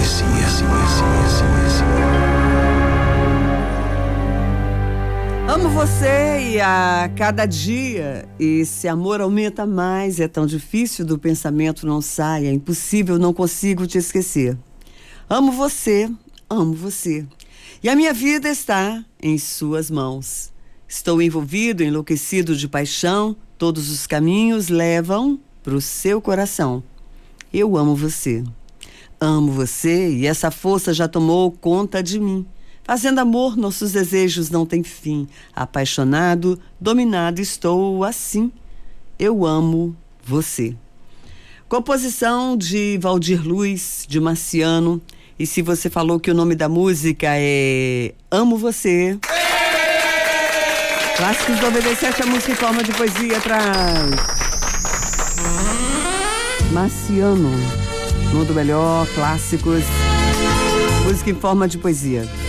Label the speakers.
Speaker 1: Amo você e a cada dia esse amor aumenta mais. É tão difícil do pensamento não sai, é impossível, não consigo te esquecer. Amo você e a minha vida está em suas mãos. Estou envolvido, enlouquecido de paixão, todos os caminhos levam pro seu coração. Eu amo você e essa força já tomou conta de mim. Fazendo amor, nossos desejos não têm fim. Apaixonado, dominado, estou assim. Eu amo você. Composição de Valdir Luz, de Marciano. E se você falou que o nome da música é Amo Você. Clássicos 97, a música em forma de poesia traz Marciano. Mundo Melhor, clássicos. Música em forma de poesia.